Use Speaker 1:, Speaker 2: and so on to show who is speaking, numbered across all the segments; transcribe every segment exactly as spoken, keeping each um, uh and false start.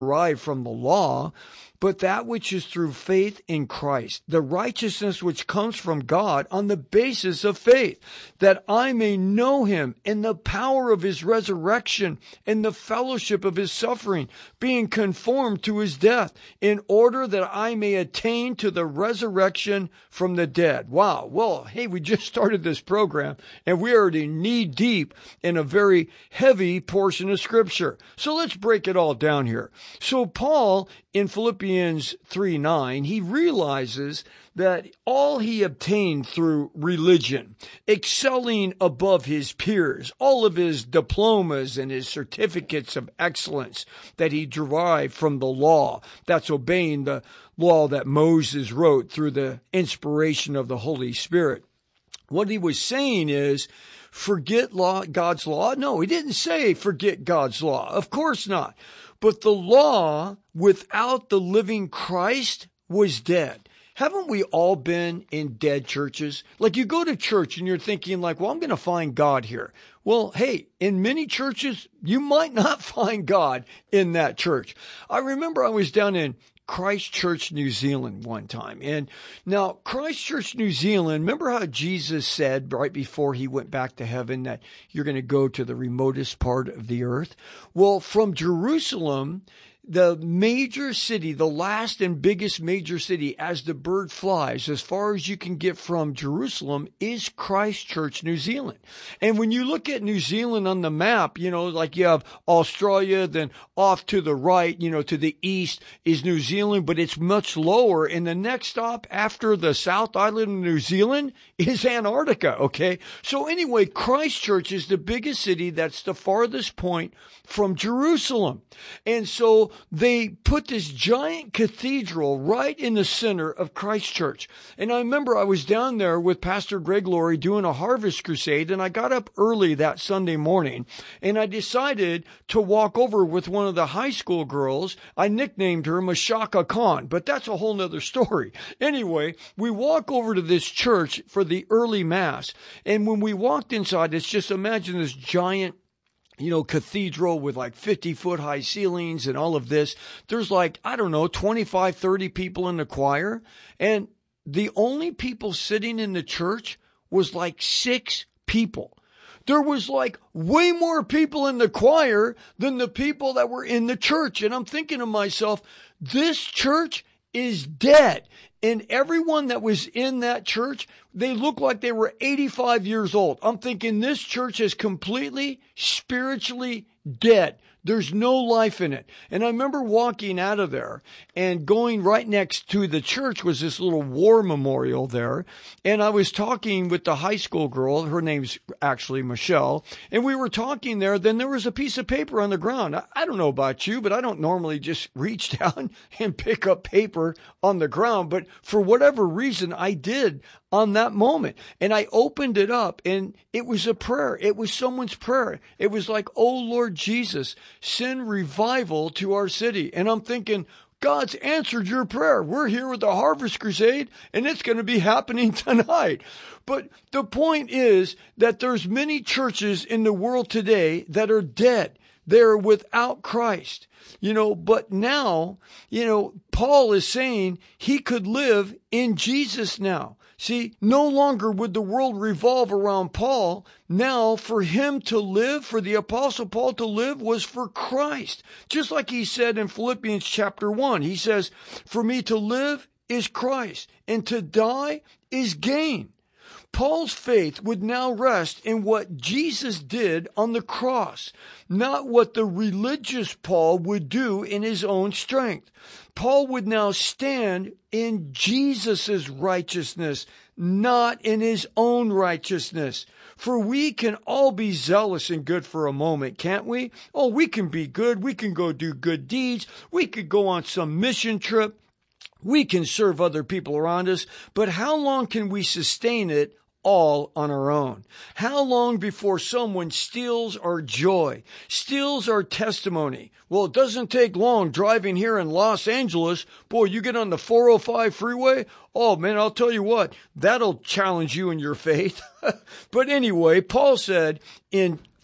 Speaker 1: derived from the law, but that which is through faith in Christ, the righteousness which comes from God on the basis of faith, that I may know him in the power of his resurrection and the fellowship of his suffering, being conformed to his death, in order that I may attain to the resurrection from the dead. Wow. Well, hey, we just started this program and we're already knee deep in a very heavy portion of Scripture. So let's break it all down here. So Paul, in Philippians three nine, he realizes that all he obtained through religion, excelling above his peers, all of his diplomas and his certificates of excellence that he derived from the law, that's obeying the law that Moses wrote through the inspiration of the Holy Spirit. What he was saying is, forget law, God's law. No, he didn't say forget God's law. Of course not. But the law without the living Christ was dead. Haven't we all been in dead churches? Like you go to church and you're thinking like, well, I'm going to find God here. Well, hey, in many churches, you might not find God in that church. I remember I was down in Christchurch, New Zealand one time. And now Christchurch, New Zealand, remember how Jesus said right before he went back to heaven that you're going to go to the remotest part of the earth? Well, from Jerusalem, the major city, the last and biggest major city as the bird flies, as far as you can get from Jerusalem, is Christchurch, New Zealand. And when you look at New Zealand on the map, you know, like you have Australia, then off to the right, you know, to the east is New Zealand, but it's much lower. And the next stop after the South Island of New Zealand is Antarctica, okay? So anyway, Christchurch is the biggest city that's the farthest point from Jerusalem. And so they put this giant cathedral right in the center of Christchurch. And I remember I was down there with Pastor Greg Laurie doing a harvest crusade, and I got up early that Sunday morning, and I decided to walk over with one of the high school girls. I nicknamed her Mashaka Khan, but that's a whole nother story. Anyway, we walk over to this church for the early mass, and when we walked inside, it's just imagine this giant you know, cathedral with like fifty foot high ceilings and all of this. There's like, I don't know, twenty-five, thirty people in the choir. And the only people sitting in the church was like six people. There was like way more people in the choir than the people that were in the church. And I'm thinking to myself, this church is dead. And everyone that was in that church, they looked like they were eighty-five years old. I'm thinking this church is completely spiritually dead. There's no life in it. And I remember walking out of there and going right next to the church was this little war memorial there. And I was talking with the high school girl. Her name's actually Michelle. And we were talking there. Then there was a piece of paper on the ground. I, I don't know about you, but I don't normally just reach down and pick up paper on the ground. But for whatever reason, I did on that moment. And I opened it up and it was a prayer. It was someone's prayer. It was like, oh Lord Jesus, send revival to our city. And I'm thinking, God's answered your prayer. We're here with the Harvest Crusade and it's going to be happening tonight. But the point is that there's many churches in the world today that are dead. They're without Christ. You know, but now, you know, Paul is saying he could live in Jesus now. See, no longer would the world revolve around Paul. Now, for him to live, for the Apostle Paul to live, was for Christ. Just like he said in Philippians chapter one, he says, for me to live is Christ, and to die is gain. Paul's faith would now rest in what Jesus did on the cross, not what the religious Paul would do in his own strength. Paul would now stand in Jesus' righteousness, not in his own righteousness. For we can all be zealous and good for a moment, can't we? Oh, we can be good. We can go do good deeds. We could go on some mission trip. We can serve other people around us. But how long can we sustain it all on our own? How long before someone steals our joy, steals our testimony? Well, it doesn't take long driving here in Los Angeles. Boy, you get on the four oh five freeway. Oh man, I'll tell you what, that'll challenge you in your faith. But anyway, Paul said in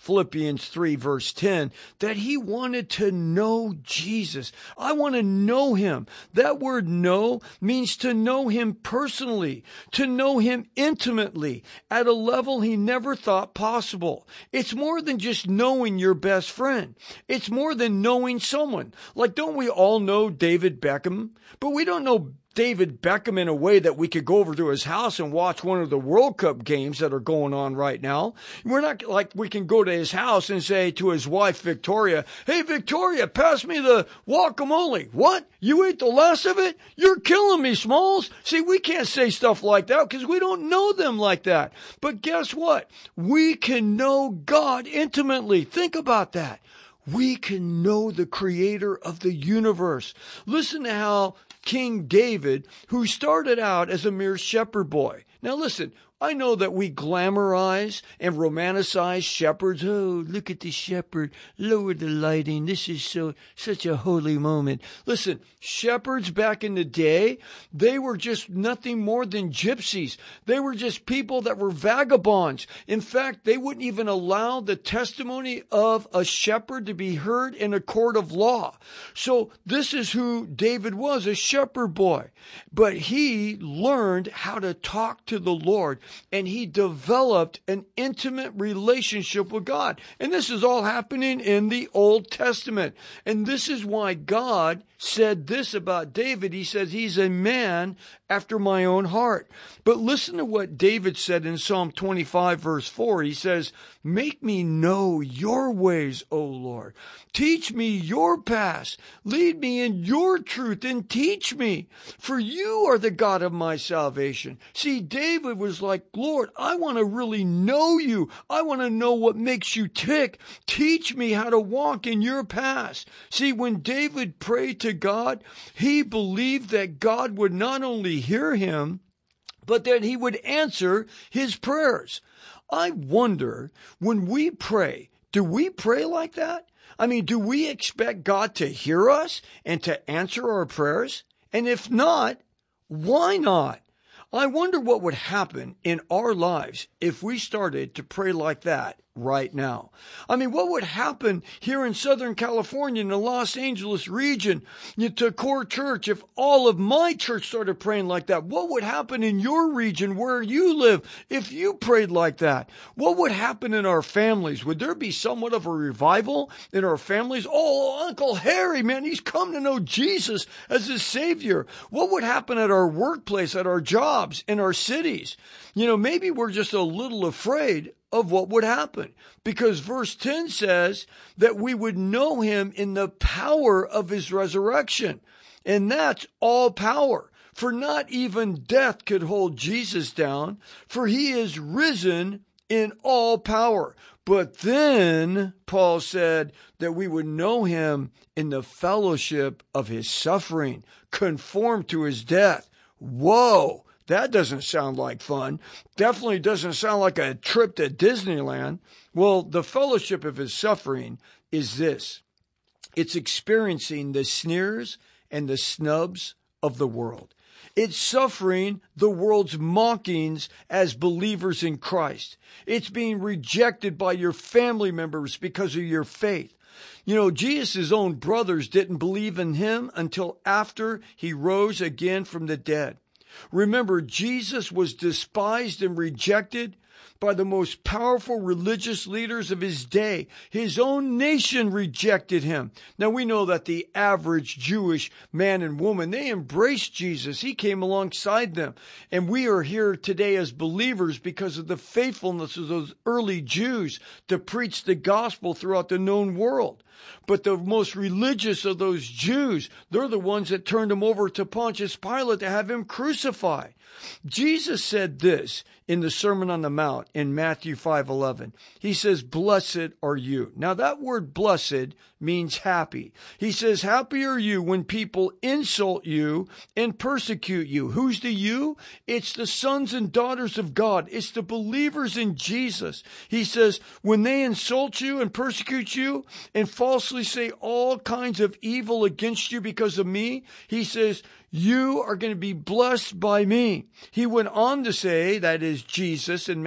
Speaker 1: Philippians three verse ten, that he wanted to know Jesus. I want to know him. That word know means to know him personally, to know him intimately at a level he never thought possible. It's more than just knowing your best friend. It's more than knowing someone. Like, don't we all know David Beckham? But we don't know David Beckham in a way that we could go over to his house and watch one of the World Cup games that are going on right now. We're not like we can go to his house and say to his wife, Victoria, hey, Victoria, pass me the guacamole. What? You ate the last of it? You're killing me, Smalls. See, we can't say stuff like that because we don't know them like that. But guess what? We can know God intimately. Think about that. We can know the creator of the universe. Listen to how King David, who started out as a mere shepherd boy. Now listen, I know that we glamorize and romanticize shepherds. Oh, look at the shepherd. Lower the lighting. This is so such a holy moment. Listen, shepherds back in the day, they were just nothing more than gypsies. They were just people that were vagabonds. In fact, they wouldn't even allow the testimony of a shepherd to be heard in a court of law. So this is who David was, a shepherd boy. But he learned how to talk to the Lord, and he developed an intimate relationship with God. And this is all happening in the Old Testament. And this is why God said this about David. He says he's a man after my own heart. But listen to what David said in Psalm twenty-five, verse four. He says, make me know your ways, O Lord. Teach me your paths. Lead me in your truth and teach me. For you are the God of my salvation. See, David was like, Lord, I want to really know you. I want to know what makes you tick. Teach me how to walk in your paths. See, when David prayed to God, he believed that God would not only hear him, but that he would answer his prayers. I wonder, when we pray, do we pray like that? I mean, do we expect God to hear us and to answer our prayers? And if not, why not? I wonder what would happen in our lives if we started to pray like that right now. I mean, what would happen here in Southern California, in the Los Angeles region, to Core Church, if all of my church started praying like that? What would happen in your region where you live if you prayed like that? What would happen in our families? Would there be somewhat of a revival in our families? Oh, Uncle Harry, man, he's come to know Jesus as his Savior. What would happen at our workplace, at our jobs, in our cities? You know, maybe we're just a little afraid of what would happen, because verse ten says that we would know him in the power of his resurrection. And that's all power. For not even death could hold Jesus down, for he is risen in all power. But then Paul said that we would know him in the fellowship of his suffering, conformed to his death. Whoa! That doesn't sound like fun. Definitely doesn't sound like a trip to Disneyland. Well, the fellowship of his suffering is this. It's experiencing the sneers and the snubs of the world. It's suffering the world's mockings as believers in Christ. It's being rejected by your family members because of your faith. You know, Jesus' own brothers didn't believe in him until after he rose again from the dead. Remember, Jesus was despised and rejected by the most powerful religious leaders of his day. His own nation rejected him. Now, we know that the average Jewish man and woman, they embraced Jesus. He came alongside them. And we are here today as believers because of the faithfulness of those early Jews to preach the gospel throughout the known world. But the most religious of those Jews, they're the ones that turned him over to Pontius Pilate to have him crucified. Jesus said this in the Sermon on the Mount in Matthew five eleven. He says, blessed are you. Now that word blessed means happy. He says, happy are you when people insult you and persecute you. Who's the you? It's the sons and daughters of God. It's the believers in Jesus. He says, when they insult you and persecute you and falsely say all kinds of evil against you because of me, he says, you are going to be blessed by me. He went on to say, that is Jesus in Matthew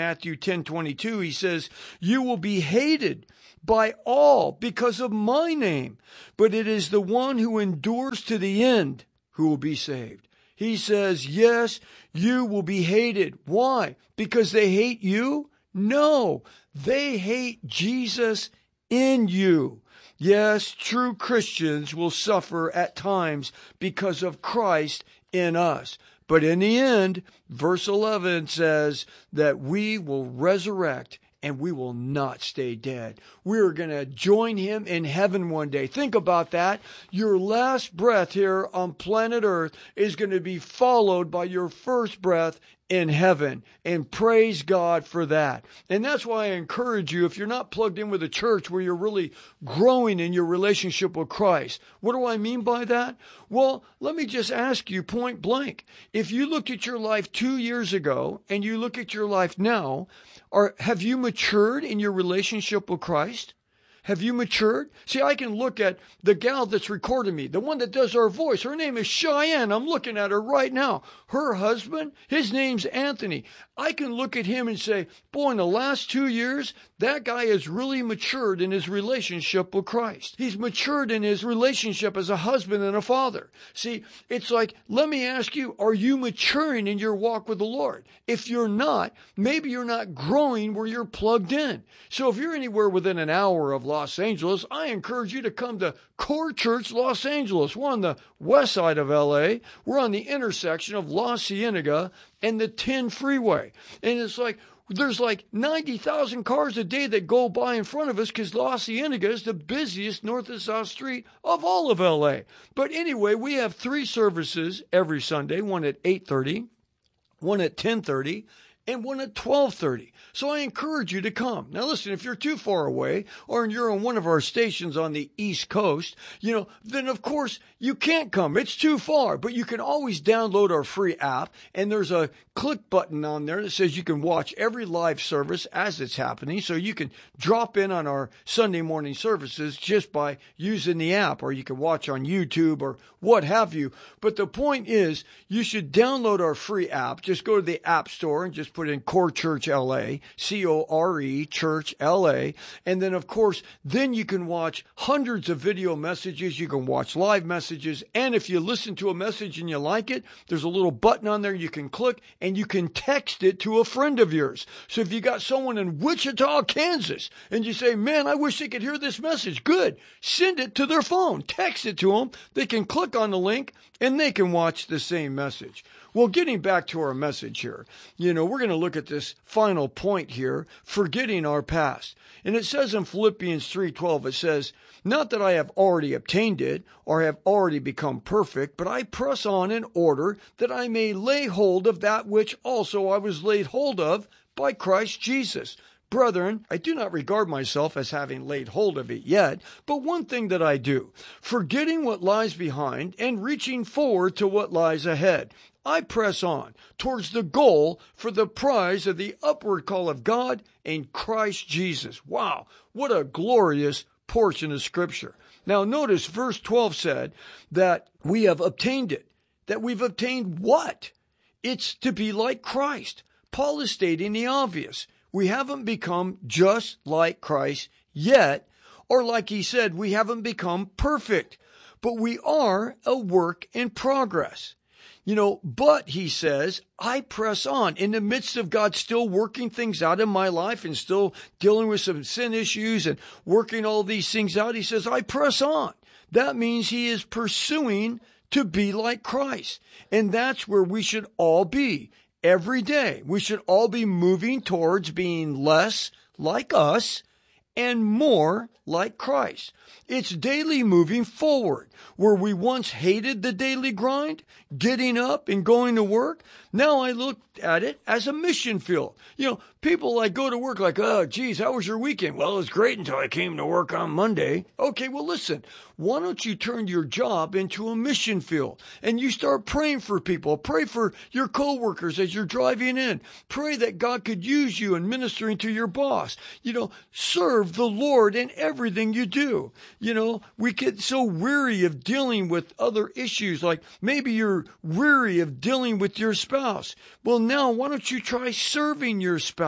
Speaker 1: Matthew ten twenty-two, he says, you will be hated by all because of my name, but it is the one who endures to the end who will be saved. He says, yes, you will be hated. Why? Because they hate you? No, they hate Jesus in you. Yes, true Christians will suffer at times because of Christ in us. But in the end, verse eleven says that we will resurrect and we will not stay dead. We are going to join him in heaven one day. Think about that. Your last breath here on planet Earth is going to be followed by your first breath in heaven. And praise God for that. And that's why I encourage you, if you're not plugged in with a church where you're really growing in your relationship with Christ. What do I mean by that? Well, let me just ask you point blank. If you looked at your life two years ago and you look at your life now, or have you matured in your relationship with Christ? Have you matured? See, I can look at the gal that's recording me, the one that does our voice. Her name is Cheyenne. I'm looking at her right now. Her husband, his name's Anthony. I can look at him and say, boy, in the last two years, that guy has really matured in his relationship with Christ. He's matured in his relationship as a husband and a father. See, it's like, let me ask you, are you maturing in your walk with the Lord? If you're not, maybe you're not growing where you're plugged in. So if you're anywhere within an hour of Los Angeles, I encourage you to come to Core Church Los Angeles. We're on the west side of L A. We're on the intersection of La Cienega and the ten freeway. And it's like, there's like ninety thousand cars a day that go by in front of us because La Cienega is the busiest north and south street of all of L A. But anyway, we have three services every Sunday, one at eight thirty, one at ten thirty, and one at twelve thirty. So I encourage you to come. Now listen, if you're too far away or you're on one of our stations on the East Coast, you know, then of course you can't come. It's too far, but you can always download our free app, and there's a click button on there that says you can watch every live service as it's happening. So you can drop in on our Sunday morning services just by using the app, or you can watch on YouTube or what have you. But the point is, you should download our free app. Just go to the App Store and just put in Core Church L A, C O R E, Church L A. And then, of course, then you can watch hundreds of video messages. You can watch live messages. And if you listen to a message and you like it, there's a little button on there you can click, and you can text it to a friend of yours. So if you got someone in Wichita, Kansas, and you say, man, I wish they could hear this message, good. Send it to their phone. Text it to them. They can click on the link, and they can watch the same message. Well, getting back to our message here, you know, we're going to look at this final point here, forgetting our past. And it says in Philippians three twelve, it says, not that I have already obtained it or have already become perfect, but I press on in order that I may lay hold of that which also I was laid hold of by Christ Jesus. Brethren, I do not regard myself as having laid hold of it yet, but one thing that I do, forgetting what lies behind and reaching forward to what lies ahead, I press on towards the goal for the prize of the upward call of God in Christ Jesus. Wow, what a glorious portion of Scripture. Now notice verse twelve said that we have obtained it. That we've obtained what? It's to be like Christ. Paul is stating the obvious. We haven't become just like Christ yet, or like he said, we haven't become perfect, but we are a work in progress. You know, but he says, I press on in the midst of God still working things out in my life and still dealing with some sin issues and working all these things out. He says, I press on. That means he is pursuing to be like Christ. And that's where we should all be. Every day, we should all be moving towards being less like us and more like Christ. It's daily moving forward. Where we once hated the daily grind, getting up and going to work, now I look at it as a mission field. You know, people like go to work like, oh, geez, how was your weekend? Well, it was great until I came to work on Monday. Okay, well, listen, why don't you turn your job into a mission field and you start praying for people? Pray for your coworkers as you're driving in. Pray that God could use you in ministering to your boss. You know, serve the Lord in everything you do. You know, we get so weary of dealing with other issues, like maybe you're weary of dealing with your spouse. Well, now why don't you try serving your spouse?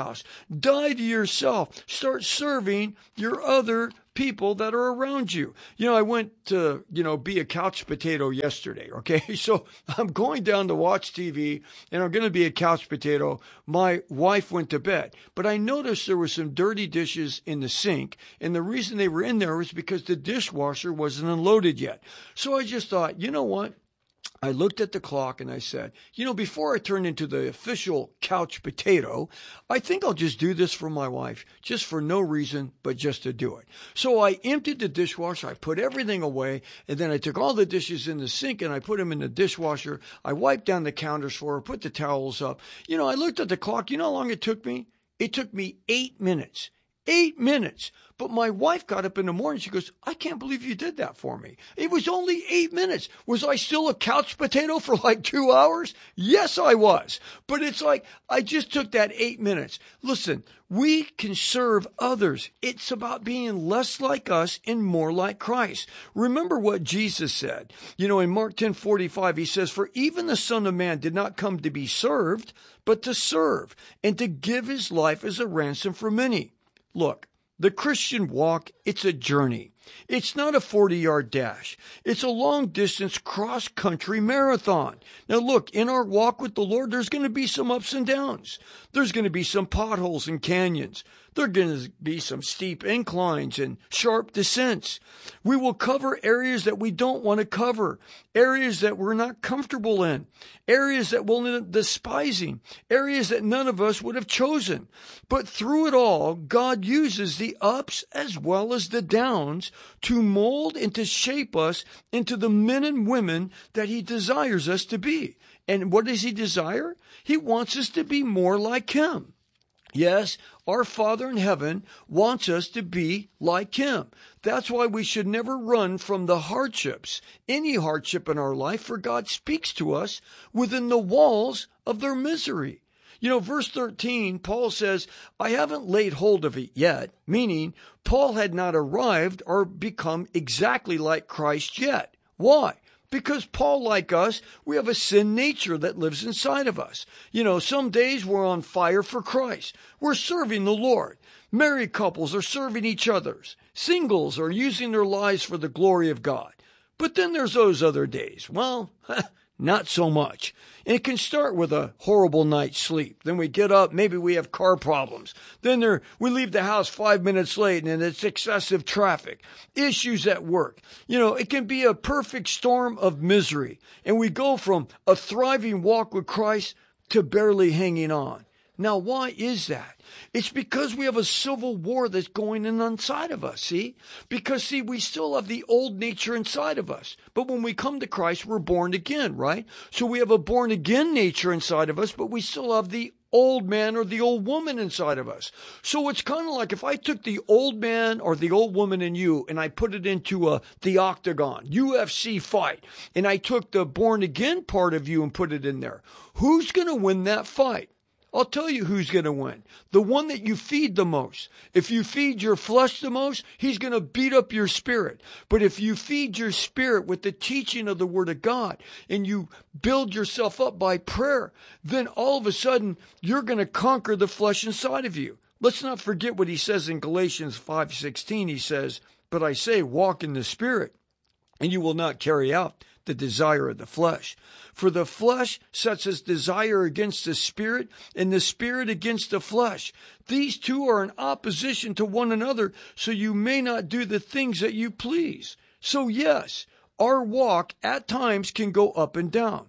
Speaker 1: house. Die to yourself. Start serving your other people that are around you. You know, I went to, you know, be a couch potato yesterday, okay? So I'm going down to watch T V, and I'm going to be a couch potato. My wife went to bed, but I noticed there were some dirty dishes in the sink, and the reason they were in there was because the dishwasher wasn't unloaded yet. So I just thought, you know what? I looked at the clock and I said, you know, before I turn into the official couch potato, I think I'll just do this for my wife, just for no reason, but just to do it. So I emptied the dishwasher, I put everything away, and then I took all the dishes in the sink and I put them in the dishwasher. I wiped down the counters for her, put the towels up. You know, I looked at the clock. You know how long it took me? It took me eight minutes. Eight minutes. But my wife got up in the morning. She goes, I can't believe you did that for me. It was only eight minutes. Was I still a couch potato for like two hours? Yes, I was. But it's like, I just took that eight minutes. Listen, we can serve others. It's about being less like us and more like Christ. Remember what Jesus said. You know, in Mark ten forty-five, he says, for even the Son of Man did not come to be served, but to serve and to give his life as a ransom for many. Look, the Christian walk, it's a journey. It's not a forty-yard dash. It's a long-distance cross-country marathon. Now look, in our walk with the Lord, there's going to be some ups and downs. There's going to be some potholes and canyons. There are going to be some steep inclines and sharp descents. We will cover areas that we don't want to cover, areas that we're not comfortable in, areas that we're despising, areas that none of us would have chosen. But through it all, God uses the ups as well as the downs to mold and to shape us into the men and women that he desires us to be. And what does he desire? He wants us to be more like him. Yes, our Father in heaven wants us to be like him. That's why we should never run from the hardships, any hardship in our life, for God speaks to us within the walls of their misery. You know, verse thirteen, Paul says, I haven't laid hold of it yet, meaning Paul had not arrived or become exactly like Christ yet. Why? Because Paul, like us, we have a sin nature that lives inside of us. You know, some days we're on fire for Christ. We're serving the Lord. Married couples are serving each other's. Singles are using their lives for the glory of God. But then there's those other days. Well, not so much. And it can start with a horrible night's sleep. Then we get up, maybe we have car problems. Then there, we leave the house five minutes late and it's excessive traffic. Issues at work. You know, it can be a perfect storm of misery. And we go from a thriving walk with Christ to barely hanging on. Now, why is that? It's because we have a civil war that's going on inside of us, see? Because, see, we still have the old nature inside of us. But when we come to Christ, we're born again, right? So we have a born-again nature inside of us, but we still have the old man or the old woman inside of us. So it's kind of like if I took the old man or the old woman in you and I put it into a the octagon, U F C fight, and I took the born-again part of you and put it in there. Who's going to win that fight? I'll tell you who's going to win. The one that you feed the most. If you feed your flesh the most, he's going to beat up your spirit. But if you feed your spirit with the teaching of the Word of God and you build yourself up by prayer, then all of a sudden you're going to conquer the flesh inside of you. Let's not forget what he says in Galatians five sixteen. He says, but I say, walk in the Spirit, and you will not carry out the desire of the flesh. For the flesh sets its desire against the spirit, and the spirit against the flesh. These two are in opposition to one another, so you may not do the things that you please. So yes, our walk at times can go up and down.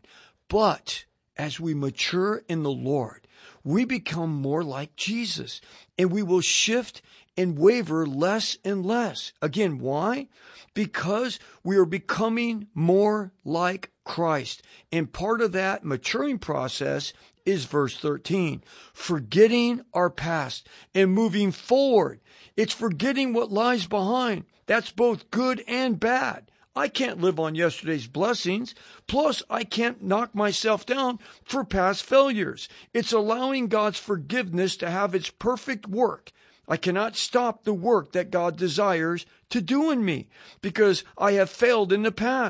Speaker 1: But as we mature in the Lord, we become more like Jesus, and we will shift and waver less and less. Again, why? Because we are becoming more like Christ. And part of that maturing process is verse thirteen. Forgetting our past and moving forward. It's forgetting what lies behind. That's both good and bad. I can't live on yesterday's blessings. Plus, I can't knock myself down for past failures. It's allowing God's forgiveness to have its perfect work. I cannot stop the work that God desires to do in me because I have failed in the past.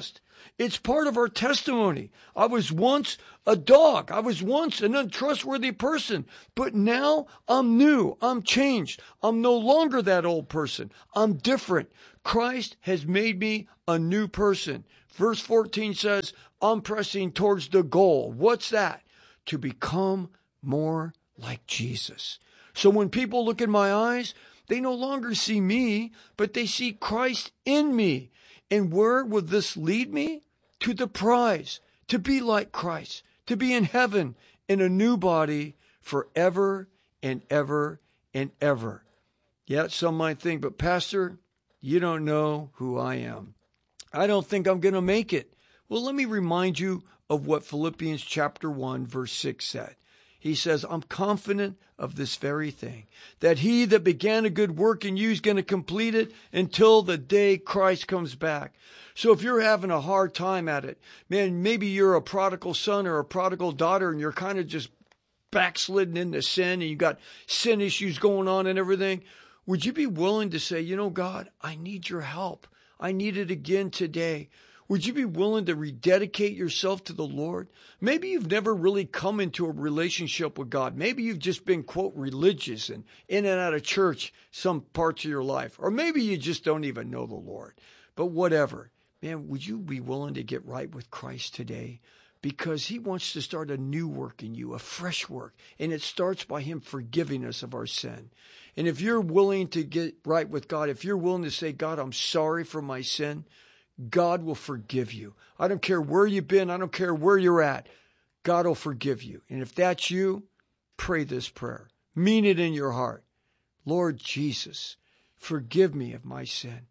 Speaker 1: It's part of our testimony. I was once a dog. I was once an untrustworthy person, but now I'm new. I'm changed. I'm no longer that old person. I'm different. Christ has made me a new person. Verse fourteen says, I'm pressing towards the goal. What's that? To become more like Jesus. So when people look in my eyes, they no longer see me, but they see Christ in me. And where will this lead me? To the prize, to be like Christ, to be in heaven in a new body forever and ever and ever. Yet some might think, but Pastor, you don't know who I am. I don't think I'm going to make it. Well, let me remind you of what Philippians chapter one, verse six said. He says, I'm confident of this very thing, that he that began a good work in you is going to complete it until the day Christ comes back. So if you're having a hard time at it, man, maybe you're a prodigal son or a prodigal daughter and you're kind of just backslidden into sin and you got sin issues going on and everything. Would you be willing to say, you know, God, I need your help. I need it again today. Would you be willing to rededicate yourself to the Lord? Maybe you've never really come into a relationship with God. Maybe you've just been, quote, religious and in and out of church some parts of your life. Or maybe you just don't even know the Lord. But whatever. Man, would you be willing to get right with Christ today? Because he wants to start a new work in you, a fresh work. And it starts by him forgiving us of our sin. And if you're willing to get right with God, if you're willing to say, God, I'm sorry for my sin, God will forgive you. I don't care where you've been. I don't care where you're at. God will forgive you. And if that's you, pray this prayer. Mean it in your heart. Lord Jesus, forgive me of my sin.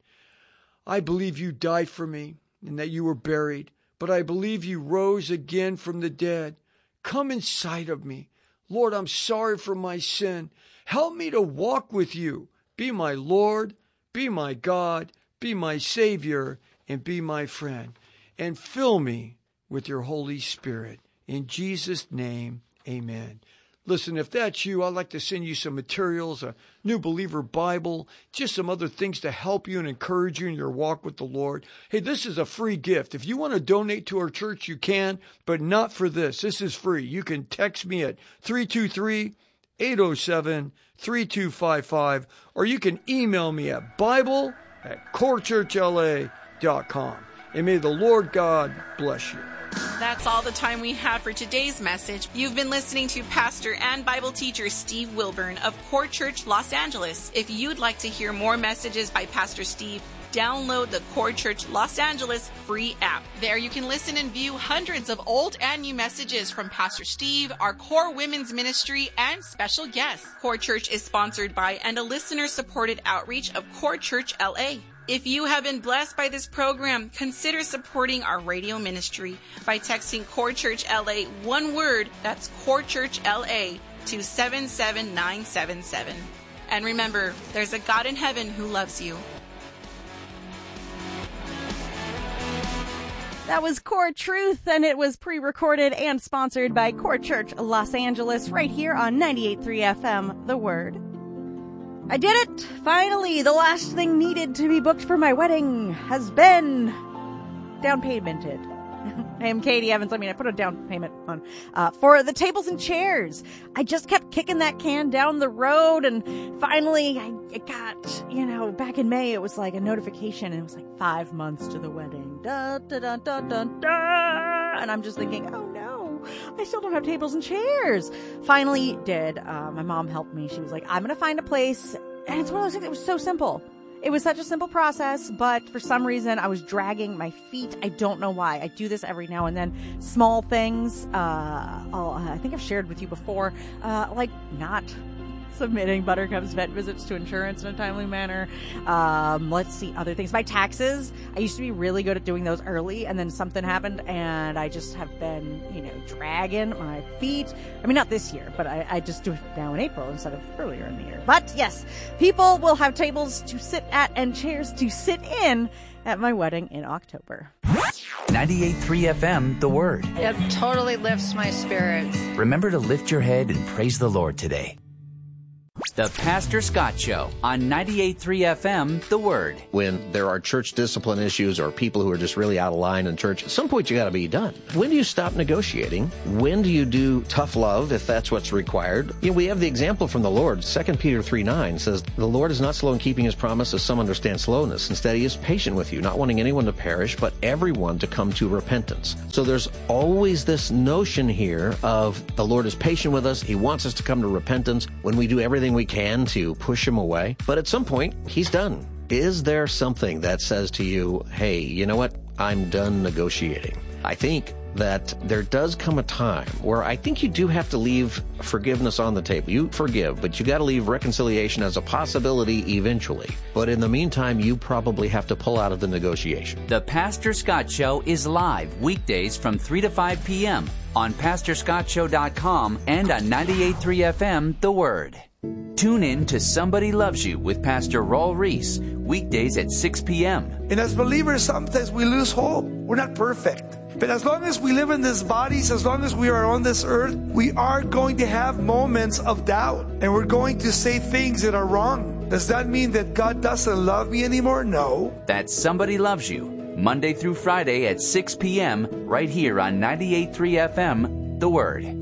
Speaker 1: I believe you died for me and that you were buried, but I believe you rose again from the dead. Come inside of me. Lord, I'm sorry for my sin. Help me to walk with you. Be my Lord, be my God, be my Savior, and be my friend, and fill me with your Holy Spirit. In Jesus' name, amen. Listen, if that's you, I'd like to send you some materials, a New Believer Bible, just some other things to help you and encourage you in your walk with the Lord. Hey, this is a free gift. If you want to donate to our church, you can, but not for this. This is free. You can text me at three two three, eight oh seven, three two five five, or you can email me at Bible at core church L A dot com. And may the Lord God bless you.
Speaker 2: That's all the time we have for today's message. You've been listening to Pastor and Bible teacher Steve Wilburn of Core Church Los Angeles. If you'd like to hear more messages by Pastor Steve, download the Core Church Los Angeles free app. There you can listen and view hundreds of old and new messages from Pastor Steve, our Core Women's Ministry, and special guests. Core Church is sponsored by and a listener-supported outreach of Core Church L A. If you have been blessed by this program, consider supporting our radio ministry by texting Core Church L A, one word, that's Core Church L A, to seven seven nine seven seven. And remember, there's a God in heaven who loves you.
Speaker 3: That was Core Truth, and it was pre-recorded and sponsored by Core Church Los Angeles right here on ninety-eight point three F M, The Word. I did it! Finally, the last thing needed to be booked for my wedding has been down paymented. I am Katie Evans. I mean, I put a down payment on uh, for the tables and chairs. I just kept kicking that can down the road, and finally, I it got, you know, back in May, it was like a notification, and it was like five months to the wedding. Da, da, da, da, da, da. And I'm just thinking, oh no, I still don't have tables and chairs. Finally did. Uh, my mom helped me. She was like, I'm going to find a place. And it's one of those things that was so simple. It was such a simple process, but for some reason I was dragging my feet. I don't know why. I do this every now and then. Small things. Uh, I'll, I think I've shared with you before, uh, like not submitting Buttercup's vet visits to insurance in a timely manner. Um, let's see, other things. My taxes, I used to be really good at doing those early, and then something happened, and I just have been, you know, dragging my feet. I mean, not this year, but I, I just do it now in April instead of earlier in the year. But yes, people will have tables to sit at and chairs to sit in at my wedding in October.
Speaker 4: ninety-eight point three F M, The Word.
Speaker 5: It totally lifts my spirits.
Speaker 4: Remember to lift your head and praise the Lord today. The Pastor Scott Show on ninety-eight point three F M, The Word.
Speaker 5: When there are church discipline issues or people who are just really out of line in church, at some point you got to be done. When do you stop negotiating? When do you do tough love if that's what's required? You know, we have the example from the Lord. Second Peter three nine says, the Lord is not slow in keeping his promise, as some understand slowness. Instead, he is patient with you, not wanting anyone to perish, but everyone to come to repentance. So there's always this notion here of the Lord is patient with us. He wants us to come to repentance when we do everything we can to push him away. But at some point, he's done. Is there something that says to you, hey, you know what? I'm done negotiating. I think that there does come a time where I think you do have to leave forgiveness on the table. You forgive, but you got to leave reconciliation as a possibility eventually. But in the meantime, you probably have to pull out of the negotiation.
Speaker 4: The Pastor Scott Show is live weekdays from three to five p.m. on pastor scott show dot com and on ninety-eight point three F M, The Word. Tune in to Somebody Loves You with Pastor Raul Reese, weekdays at six p.m.
Speaker 6: And as believers, sometimes we lose hope. We're not perfect. But as long as we live in these bodies, as long as we are on this earth, we are going to have moments of doubt. And we're going to say things that are wrong. Does that mean that God doesn't love me anymore? No.
Speaker 4: That's Somebody Loves You, Monday through Friday at six p.m. right here on ninety-eight point three F M, The Word.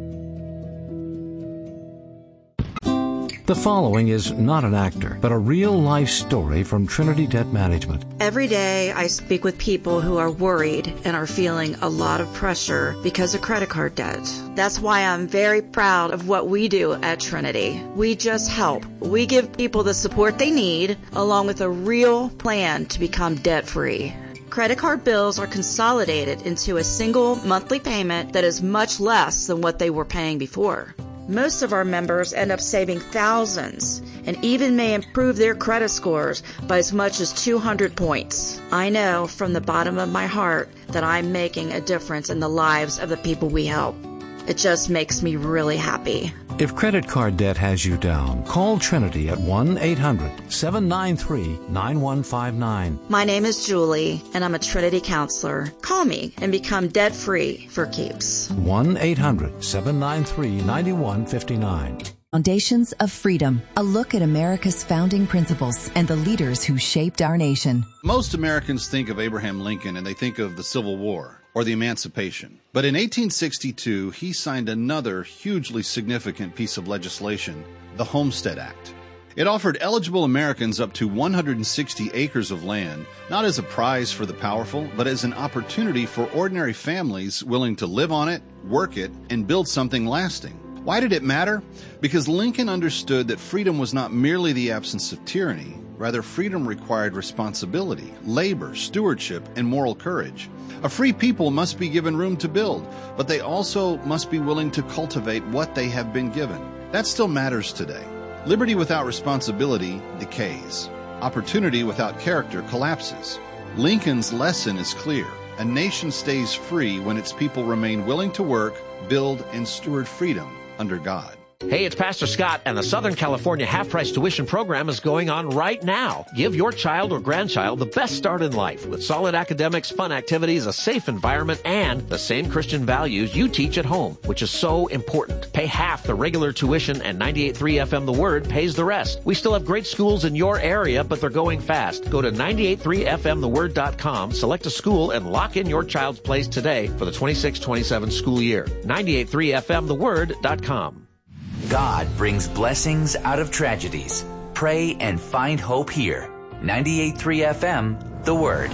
Speaker 7: The following is not an actor, but a real-life story from Trinity Debt Management.
Speaker 8: Every day I speak with people who are worried and are feeling a lot of pressure because of credit card debt. That's why I'm very proud of what we do at Trinity. We just help. We give people the support they need, along with a real plan to become debt-free. Credit card bills are consolidated into a single monthly payment that is much less than what they were paying before. Most of our members end up saving thousands and even may improve their credit scores by as much as two hundred points. I know from the bottom of my heart that I'm making a difference in the lives of the people we help. It just makes me really happy.
Speaker 7: If credit card debt has you down, call Trinity at one eight hundred seven nine three nine one five nine.
Speaker 8: My name is Julie, and I'm a Trinity counselor. Call me and become debt-free for keeps.
Speaker 7: one eight hundred seven nine three nine one five nine.
Speaker 9: Foundations of Freedom, a look at America's founding principles and the leaders who shaped our nation.
Speaker 10: Most Americans think of Abraham Lincoln and they think of the Civil War or the Emancipation. But in eighteen sixty-two, he signed another hugely significant piece of legislation, the Homestead Act. It offered eligible Americans up to one hundred sixty acres of land, not as a prize for the powerful, but as an opportunity for ordinary families willing to live on it, work it, and build something lasting. Why did it matter? Because Lincoln understood that freedom was not merely the absence of tyranny. Rather, freedom required responsibility, labor, stewardship, and moral courage. A free people must be given room to build, but they also must be willing to cultivate what they have been given. That still matters today. Liberty without responsibility decays. Opportunity without character collapses. Lincoln's lesson is clear. A nation stays free when its people remain willing to work, build, and steward freedom under God.
Speaker 5: Hey, it's Pastor Scott, and the Southern California half-price tuition program is going on right now. Give your child or grandchild the best start in life with solid academics, fun activities, a safe environment, and the same Christian values you teach at home, which is so important. Pay half the regular tuition, and ninety-eight point three F M The Word pays the rest. We still have great schools in your area, but they're going fast. Go to ninety-eight point three F M the word dot com, select a school, and lock in your child's place today for the twenty-six twenty-seven school year. ninety-eight point three F M the word dot com.
Speaker 4: God brings blessings out of tragedies. Pray and find hope here. ninety-eight point three F M, The Word.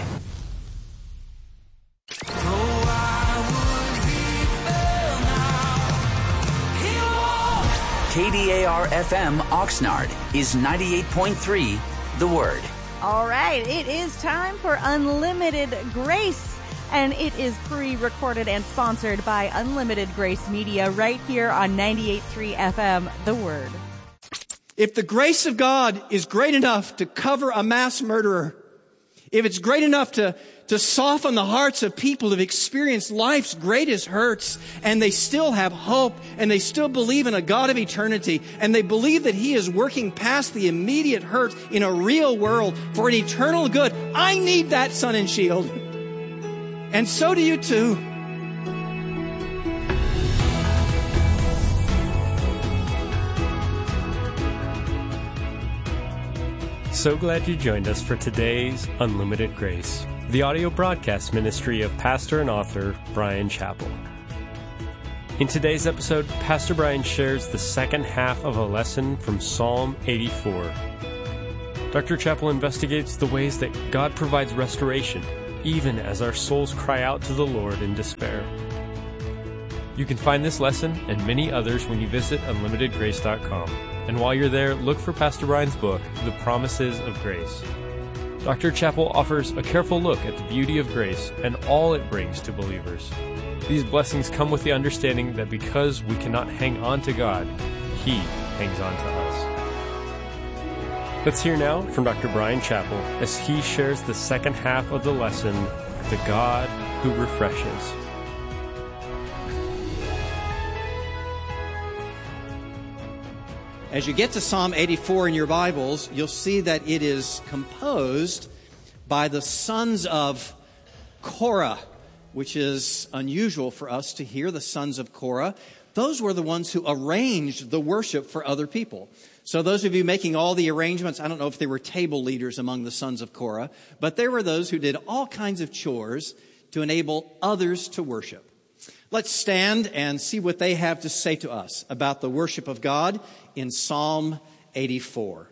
Speaker 4: K D A R F M Oxnard is ninety-eight point three, The Word.
Speaker 3: All right, it is time for Unlimited Grace. And it is pre-recorded and sponsored by Unlimited Grace Media right here on ninety-eight point three F M, The Word.
Speaker 11: If the grace of God is great enough to cover a mass murderer, if it's great enough to, to soften the hearts of people who've experienced life's greatest hurts, and they still have hope, and they still believe in a God of eternity, and they believe that He is working past the immediate hurt in a real world for an eternal good, I need that sun and shield. And so do you too.
Speaker 12: So glad you joined us for today's Unlimited Grace, the audio broadcast ministry of pastor and author Bryan Chapell. In today's episode, Pastor Bryan shares the second half of a lesson from Psalm eighty-four. Doctor Chapell investigates the ways that God provides restoration, even as our souls cry out to the Lord in despair. You can find this lesson and many others when you visit unlimited grace dot com. And while you're there, look for Pastor Bryan's book, The Promises of Grace. Doctor Chapell offers a careful look at the beauty of grace and all it brings to believers. These blessings come with the understanding that because we cannot hang on to God, He hangs on to us. Let's hear now from Doctor Bryan Chapell as he shares the second half of the lesson, The God Who Refreshes.
Speaker 11: As you get to Psalm eighty-four in your Bibles, you'll see that it is composed by the sons of Korah, which is unusual for us to hear, the sons of Korah. Those were the ones who arranged the worship for other people. So those of you making all the arrangements, I don't know if there were table leaders among the sons of Korah, but there were those who did all kinds of chores to enable others to worship. Let's stand and see what they have to say to us about the worship of God in Psalm eighty-four.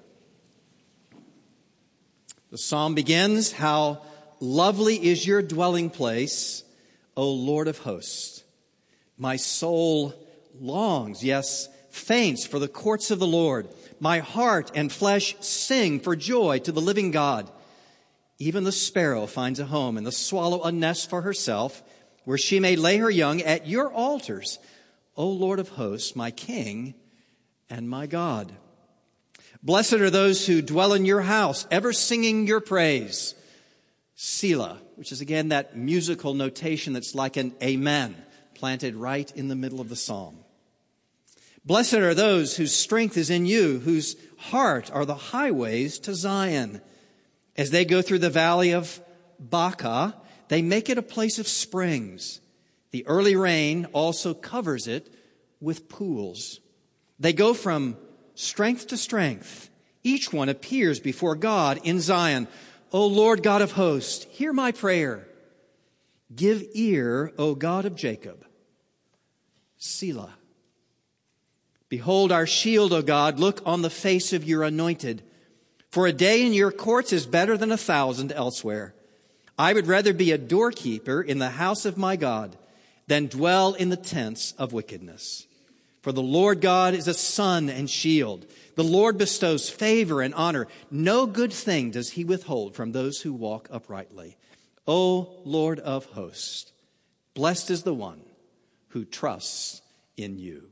Speaker 11: The psalm begins, "How lovely is your dwelling place, O Lord of hosts. My soul longs, yes, faints for the courts of the Lord. My heart and flesh sing for joy to the living God. Even the sparrow finds a home and the swallow a nest for herself, where she may lay her young at your altars, O Lord of hosts, my King and my God. Blessed are those who dwell in your house, ever singing your praise." Selah, which is again that musical notation that's like an amen, planted right in the middle of the psalm. Blessed are those whose strength is in you, whose heart are the highways to Zion. As they go through the valley of Baca, they make it a place of springs. The early rain also covers it with pools. They go from strength to strength. Each one appears before God in Zion. O Lord God of hosts, hear my prayer. Give ear, O God of Jacob. Selah. Behold our shield, O God. Look on the face of your anointed. For a day in your courts is better than a thousand elsewhere. I would rather be a doorkeeper in the house of my God than dwell in the tents of wickedness. For the Lord God is a sun and shield. The Lord bestows favor and honor. No good thing does he withhold from those who walk uprightly. O Lord of hosts, blessed is the one who trusts in you.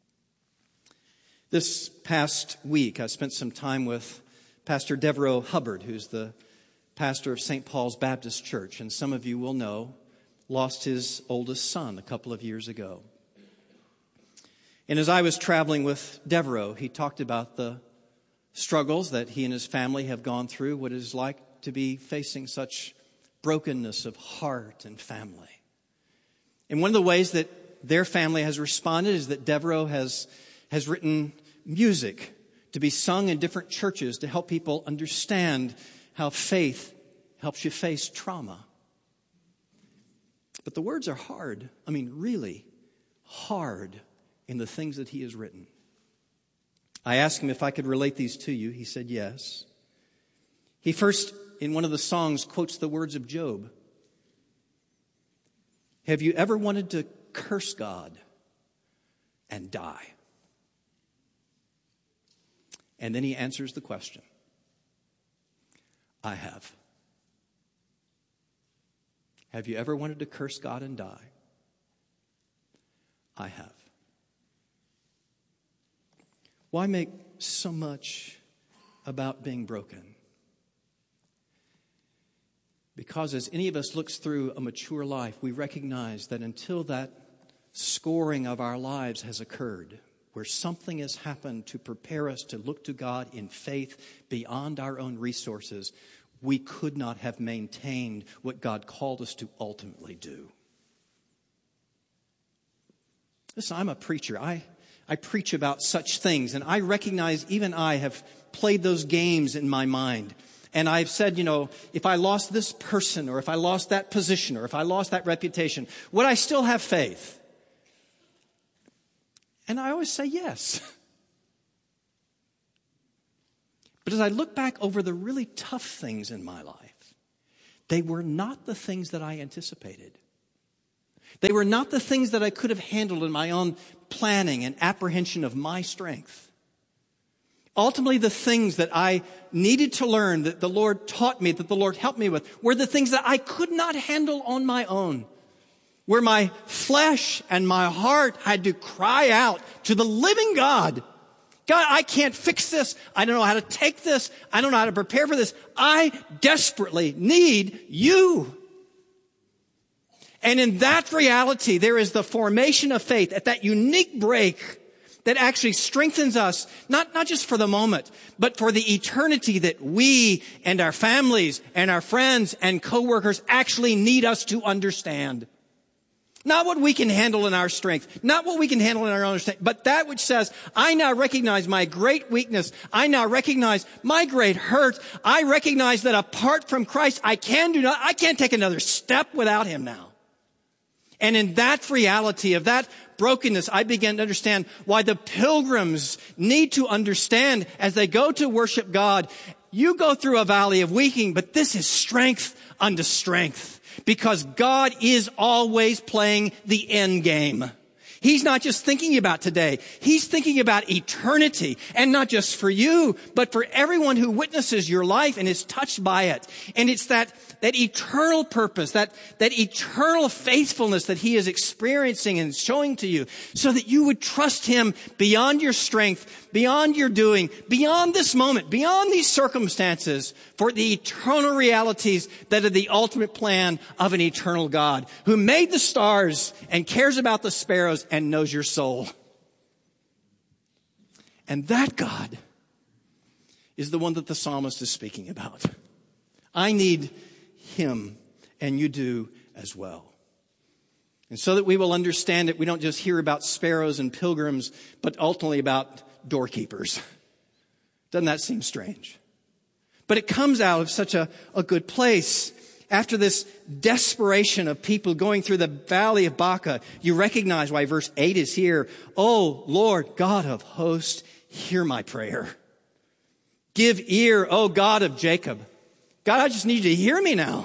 Speaker 11: This past week, I spent some time with Pastor Devereaux Hubbard, who's the pastor of Saint Paul's Baptist Church, and some of you will know, lost his oldest son a couple of years ago. And as I was traveling with Devereaux, he talked about the struggles that he and his family have gone through, what it is like to be facing such brokenness of heart and family. And one of the ways that their family has responded is that Devereaux has, has written music to be sung in different churches to help people understand how faith helps you face trauma. But the words are hard. I mean, really hard in the things that he has written. I asked him if I could relate these to you. He said yes. He first, in one of the songs, quotes the words of Job. Have you ever wanted to curse God and die? And then he answers the question. I have. Have you ever wanted to curse God and die? I have. Why make so much about being broken? Because as any of us looks through a mature life, we recognize that until that scoring of our lives has occurred, where something has happened to prepare us to look to God in faith beyond our own resources, we could not have maintained what God called us to ultimately do. Listen, I'm a preacher. I, I preach about such things, and I recognize even I have played those games in my mind. And I've said, you know, if I lost this person, or if I lost that position, or if I lost that reputation, would I still have faith? And I always say yes. But as I look back over the really tough things in my life, they were not the things that I anticipated. They were not the things that I could have handled in my own planning and apprehension of my strength. Ultimately, the things that I needed to learn, that the Lord taught me, that the Lord helped me with, were the things that I could not handle on my own. Where my flesh and my heart had to cry out to the living God. God, I can't fix this. I don't know how to take this. I don't know how to prepare for this. I desperately need you. And in that reality, there is the formation of faith at that unique break that actually strengthens us, not, not just for the moment, but for the eternity that we and our families and our friends and coworkers actually need us to understand. Not what we can handle in our strength, not what we can handle in our own strength, but that which says, I now recognize my great weakness. I now recognize my great hurt. I recognize that apart from Christ, I can do not, I can't take another step without him now. And in that reality of that brokenness, I began to understand why the pilgrims need to understand as they go to worship God. You go through a valley of weakening, but this is strength unto strength. Because God is always playing the end game. He's not just thinking about today. He's thinking about eternity. And not just for you, but for everyone who witnesses your life and is touched by it. And it's that, that eternal purpose, that, that eternal faithfulness that he is experiencing and showing to you, so that you would trust him beyond your strength, beyond your doing, beyond this moment, beyond these circumstances, for the eternal realities that are the ultimate plan of an eternal God who made the stars and cares about the sparrows and knows your soul. And that God is the one that the psalmist is speaking about. I need him, and you do as well. And so that we will understand it, we don't just hear about sparrows and pilgrims, but ultimately about doorkeepers. Doesn't that seem strange? But it comes out of such a, a good place. After this desperation of people going through the valley of Baca, you recognize why verse eight is here. Oh, Lord God of hosts, hear my prayer. Give ear, O God of Jacob. God, I just need you to hear me now.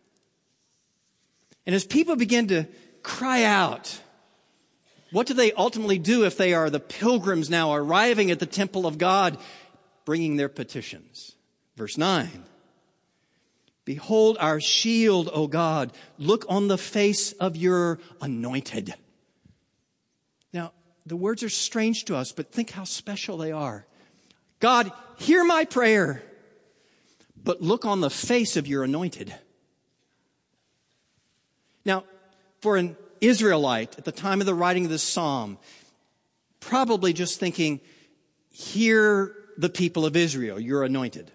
Speaker 11: And as people begin to cry out, what do they ultimately do if they are the pilgrims now arriving at the temple of God, bringing their petitions? Verse nine. Behold our shield, O God. Look on the face of your anointed. Now, the words are strange to us, but think how special they are. God, hear my prayer, but look on the face of your anointed. Now, for an Israelite at the time of the writing of this psalm, probably just thinking, hear the people of Israel, you're anointed.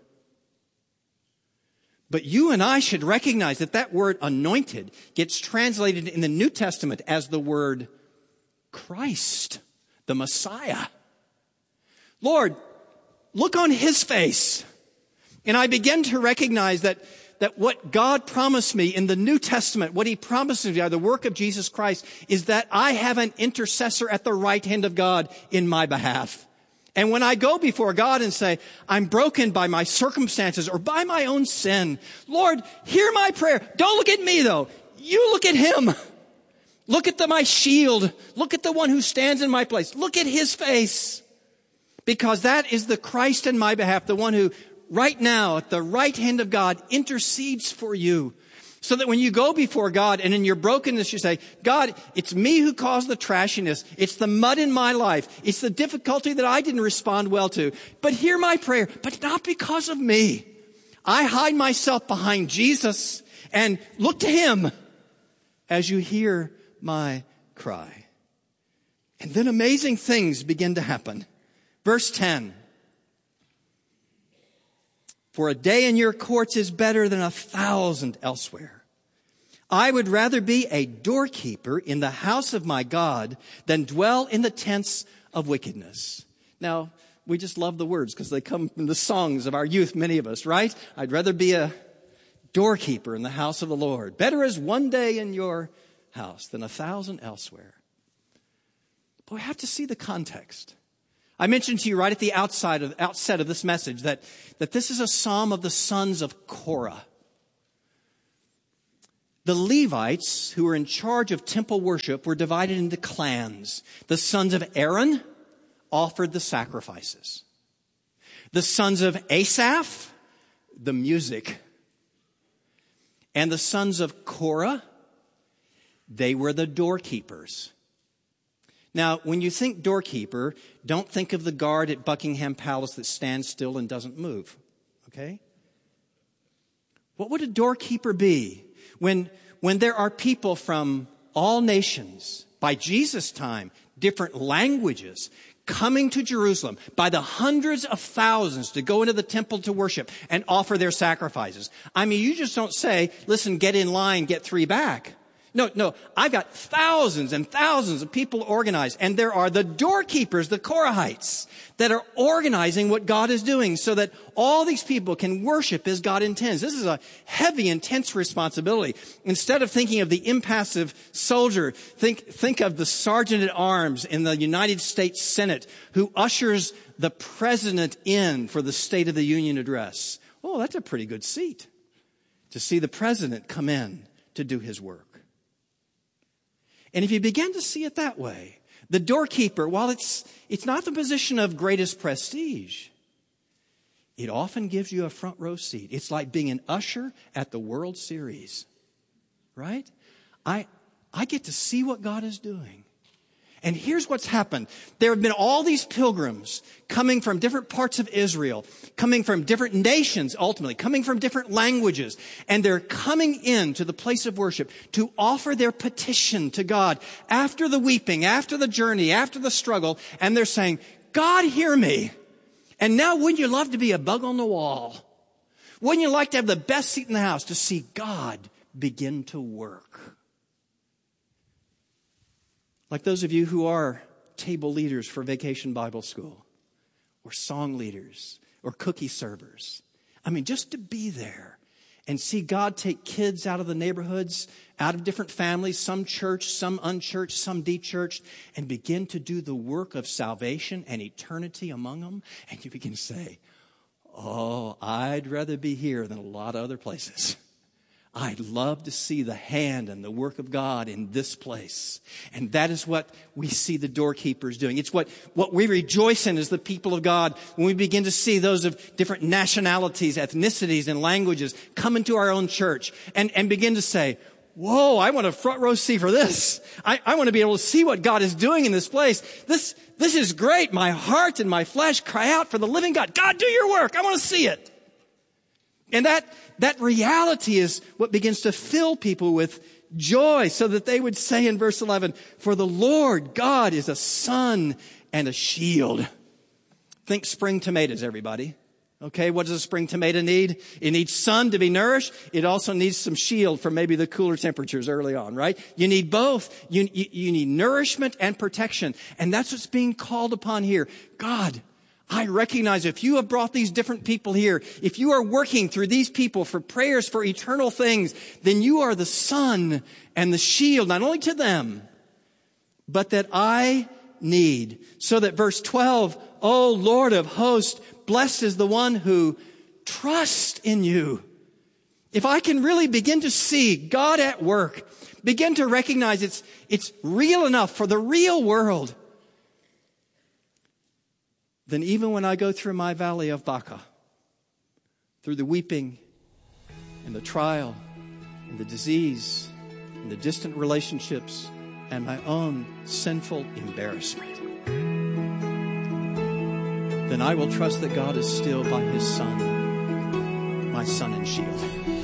Speaker 11: But you and I should recognize that that word anointed gets translated in the New Testament as the word Christ, the Messiah. Lord, look on his face. And I begin to recognize that, that what God promised me in the New Testament, what he promises me by the work of Jesus Christ, is that I have an intercessor at the right hand of God in my behalf. And when I go before God and say, I'm broken by my circumstances or by my own sin, Lord, hear my prayer. Don't look at me though. You look at him. Look at the, my shield. Look at the one who stands in my place. Look at his face. Because that is the Christ in my behalf, the one who right now at the right hand of God intercedes for you. So that when you go before God and in your brokenness, you say, God, it's me who caused the trashiness. It's the mud in my life. It's the difficulty that I didn't respond well to. But hear my prayer, but not because of me. I hide myself behind Jesus and look to him as you hear my cry. And then amazing things begin to happen. Verse ten. For a day in your courts is better than a thousand elsewhere. I would rather be a doorkeeper in the house of my God than dwell in the tents of wickedness. Now, we just love the words because they come from the songs of our youth, many of us, right? I'd rather be a doorkeeper in the house of the Lord. Better is one day in your house than a thousand elsewhere. But we have to see the context. I mentioned to you right at the outside of, outset of this message that, that this is a psalm of the sons of Korah. The Levites, who were in charge of temple worship, were divided into clans. The sons of Aaron offered the sacrifices. The sons of Asaph, the music. And the sons of Korah, they were the doorkeepers. Now, when you think doorkeeper, don't think of the guard at Buckingham Palace that stands still and doesn't move. Okay? What would a doorkeeper be when, when there are people from all nations, by Jesus' time, different languages, coming to Jerusalem by the hundreds of thousands to go into the temple to worship and offer their sacrifices? I mean, you just don't say, listen, get in line, get three back. No, no, I've got thousands and thousands of people organized, and there are the doorkeepers, the Korahites, that are organizing what God is doing so that all these people can worship as God intends. This is a heavy, intense responsibility. Instead of thinking of the impassive soldier, think, think of the sergeant at arms in the United States Senate who ushers the president in for the State of the Union address. Oh, that's a pretty good seat to see the president come in to do his work. And if you begin to see it that way, the doorkeeper, while it's, it's not the position of greatest prestige, it often gives you a front row seat. It's like being an usher at the World Series, right? I, I get to see what God is doing. And here's what's happened. There have been all these pilgrims coming from different parts of Israel, coming from different nations, ultimately, coming from different languages. And they're coming into the place of worship to offer their petition to God after the weeping, after the journey, after the struggle. And they're saying, God, hear me. And now wouldn't you love to be a bug on the wall? Wouldn't you like to have the best seat in the house to see God begin to work? Like those of you who are table leaders for Vacation Bible School, or song leaders, or cookie servers. I mean, just to be there and see God take kids out of the neighborhoods, out of different families, some church, some unchurched, some de-churched, and begin to do the work of salvation and eternity among them. And you begin to say, oh, I'd rather be here than a lot of other places. I'd love to see the hand and the work of God in this place. And that is what we see the doorkeepers doing. It's what, what we rejoice in as the people of God when we begin to see those of different nationalities, ethnicities, and languages come into our own church and, and begin to say, whoa, I want a front row seat for this. I, I want to be able to see what God is doing in this place. This, this is great. My heart and my flesh cry out for the living God. God, do your work. I want to see it. And that, that reality is what begins to fill people with joy so that they would say in verse eleven, for the Lord God is a sun and a shield. Think spring tomatoes, everybody. Okay, what does a spring tomato need? It needs sun to be nourished. It also needs some shield from maybe the cooler temperatures early on, right? You need both. You, you, you need nourishment and protection. And that's what's being called upon here. God, I recognize if you have brought these different people here, if you are working through these people for prayers for eternal things, then you are the sun and the shield, not only to them, but that I need. So that verse twelve, O Lord of hosts, blessed is the one who trusts in you. If I can really begin to see God at work, begin to recognize it's, it's real enough for the real world, then even when I go through my valley of Baca, through the weeping and the trial and the disease and the distant relationships and my own sinful embarrassment, then I will trust that God is still by his Son, my sun and shield.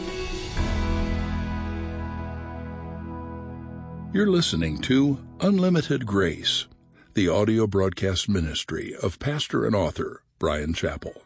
Speaker 13: You're listening to Unlimited Grace, the audio broadcast ministry of pastor and author Bryan Chapell.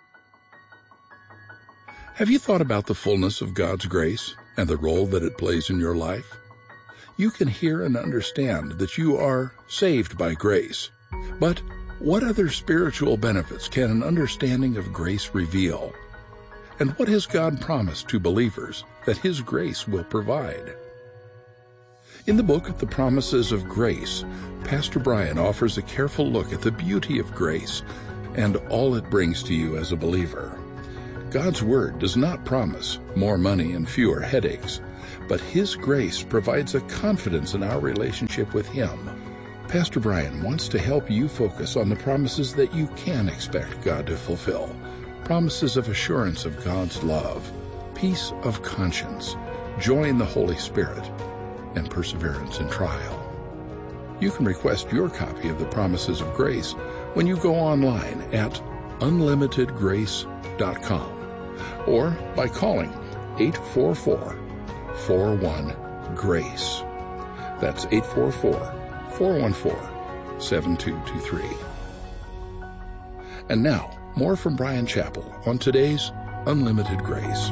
Speaker 13: Have you thought about the fullness of God's grace and the role that it plays in your life? You can hear and understand that you are saved by grace, But what other spiritual benefits can an understanding of grace reveal? And what has God promised to believers that His grace will provide? In the book of the Promises of Grace, Pastor Brian offers a careful look at the beauty of grace and all it brings to you as a believer. God's Word does not promise more money and fewer headaches, but His grace provides a confidence in our relationship with Him. Pastor Brian wants to help you focus on the promises that you can expect God to fulfill. Promises of assurance of God's love, peace of conscience, joy in the Holy Spirit, and perseverance in trial. You can request your copy of the Promises of Grace when you go online at unlimited grace dot com or by calling eight four four, four one, GRACE. That's eight four four, four one four, seven two two three. And now, more from Bryan Chapell on today's Unlimited Grace.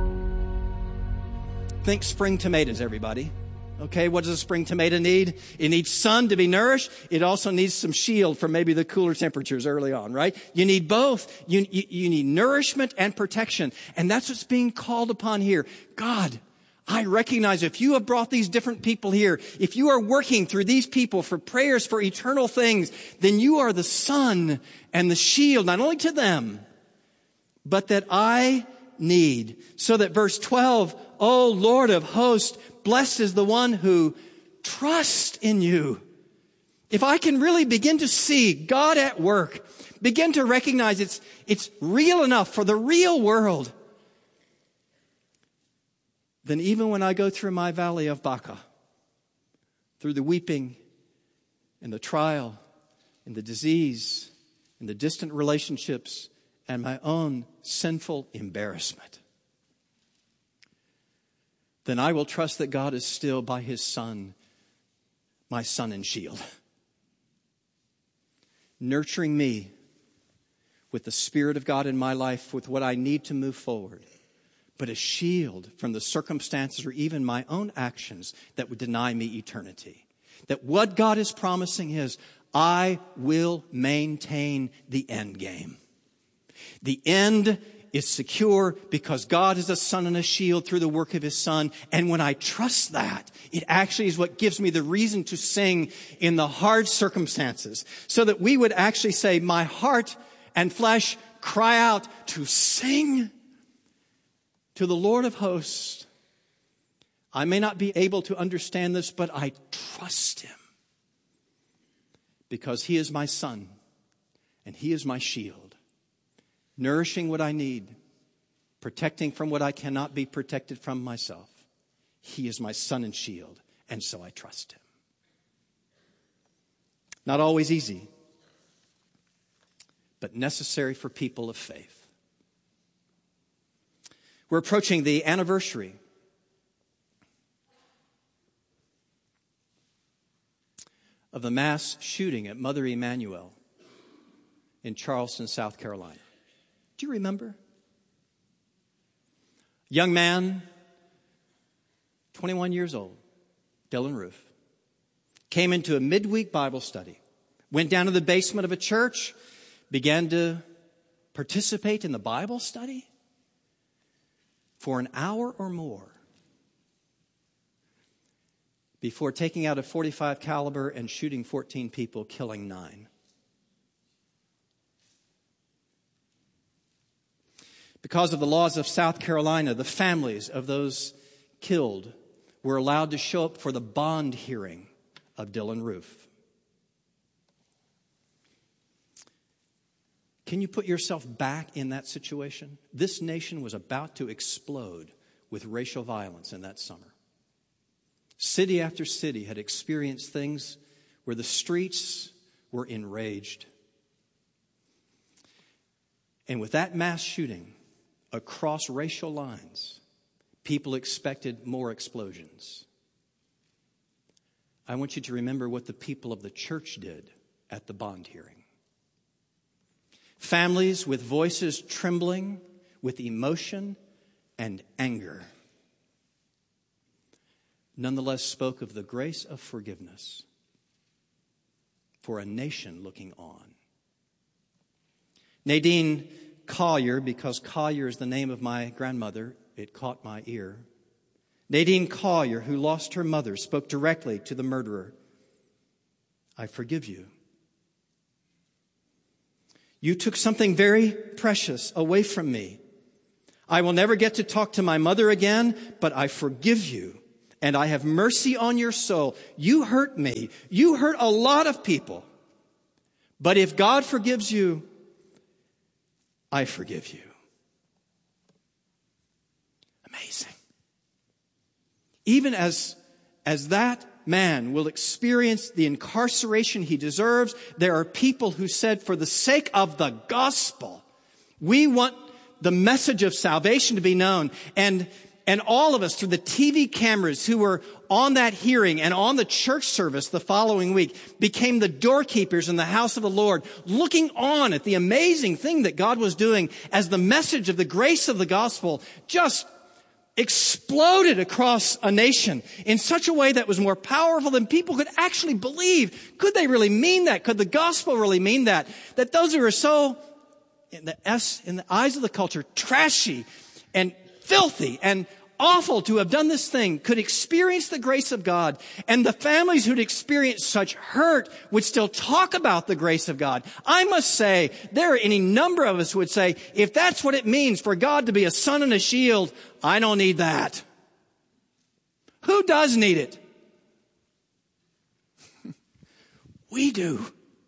Speaker 11: Think spring tomatoes, everybody. Okay, what does a spring tomato need? It needs sun to be nourished. It also needs some shield from maybe the cooler temperatures early on, right? You need both. You, you, you need nourishment and protection. And that's what's being called upon here. God, I recognize if you have brought these different people here, if you are working through these people for prayers for eternal things, then you are the sun and the shield, not only to them, but that I need. So that verse twelve, O Lord of hosts, blessed is the one who trusts in you. If I can really begin to see God at work, begin to recognize it's, it's real enough for the real world, then even when I go through my valley of Baca, through the weeping and the trial and the disease and the distant relationships and my own sinful embarrassment, then I will trust that God is still by His Son, my sun and shield, nurturing me with the Spirit of God in my life with what I need to move forward, but a shield from the circumstances or even my own actions that would deny me eternity. That what God is promising is, I will maintain the end game. The end is secure because God is a sun and a shield through the work of His Son. And when I trust that, it actually is what gives me the reason to sing in the hard circumstances. So that we would actually say, my heart and flesh cry out to sing to the Lord of hosts. I may not be able to understand this, but I trust Him. Because He is my sun and He is my shield. Nourishing what I need, protecting from what I cannot be protected from myself. He is my sun and shield, and so I trust Him. Not always easy, but necessary for people of faith. We're approaching the anniversary of the mass shooting at Mother Emanuel in Charleston, South Carolina. Do you remember? Young man, twenty-one years old, Dylan Roof, came into a midweek Bible study, went down to the basement of a church, began to participate in the Bible study for an hour or more before taking out a forty-five caliber and shooting fourteen people, killing nine. Because of the laws of South Carolina, the families of those killed were allowed to show up for the bond hearing of Dylan Roof. Can you put yourself back in that situation? This nation was about to explode with racial violence in that summer. City after city had experienced things where the streets were enraged. And with that mass shooting across racial lines, people expected more explosions. I want you to remember what the people of the church did at the bond hearing. Families with voices trembling with emotion and anger nonetheless spoke of the grace of forgiveness for a nation looking on. Nadine Collier, because Collier is the name of my grandmother, it caught my ear. Nadine Collier, who lost her mother, spoke directly to the murderer. I forgive you. You took something very precious away from me. I will never get to talk to my mother again, but I forgive you, and I have mercy on your soul. You hurt me. You hurt a lot of people. But if God forgives you, I forgive you. Amazing. Even as, as that man will experience the incarceration he deserves, there are people who said, for the sake of the gospel, we want the message of salvation to be known. And, and all of us through the T V cameras who were on that hearing and on the church service the following week became the doorkeepers in the house of the Lord, looking on at the amazing thing that God was doing as the message of the grace of the gospel just exploded across a nation in such a way that was more powerful than people could actually believe. Could they really mean that? Could the gospel really mean that? That those who are so, in the S, in the eyes of the culture, trashy and filthy and awful to have done this thing could experience the grace of God, and the families who'd experienced such hurt would still talk about the grace of God. I must say, there are any number of us who would say, if that's what it means for God to be a sun and a shield, I don't need that. Who does need it? We do.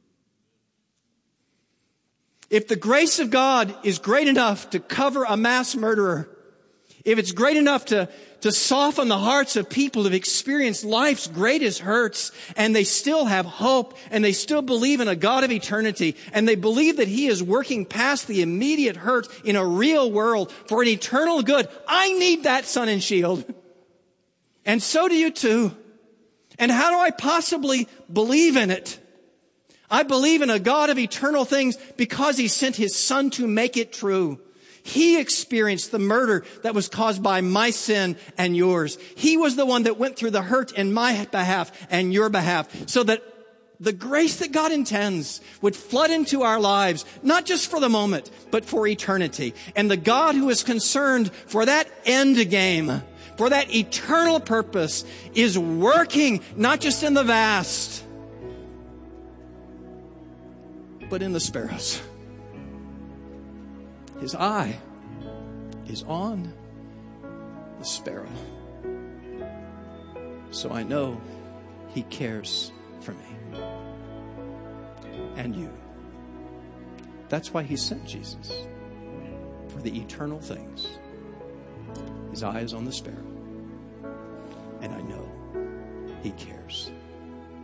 Speaker 11: If the grace of God is great enough to cover a mass murderer, if it's great enough to, to soften the hearts of people who've experienced life's greatest hurts, and they still have hope, and they still believe in a God of eternity, and they believe that He is working past the immediate hurt in a real world for an eternal good, I need that sun and shield. And so do you too. And how do I possibly believe in it? I believe in a God of eternal things because He sent His Son to make it true. He experienced the murder that was caused by my sin and yours. He was the one that went through the hurt in my behalf and your behalf, so that the grace that God intends would flood into our lives, not just for the moment, but for eternity. And the God who is concerned for that end game, for that eternal purpose, is working not just in the vast, but in the sparrows. His eye is on the sparrow. So I know He cares for me and you. That's why He sent Jesus, for the eternal things. His eye is on the sparrow, and I know He cares.